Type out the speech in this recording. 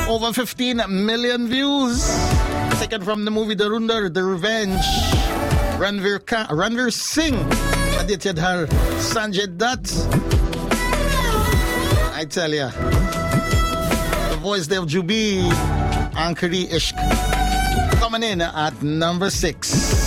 Over 15 million views. Taken from the movie Dhurandhar, The Revenge. Ranveer Singh, Aditya Dhar, Sanjay Dutt. I tell ya, the voice of Jubi, Ankari Ishq. Coming in at number 6.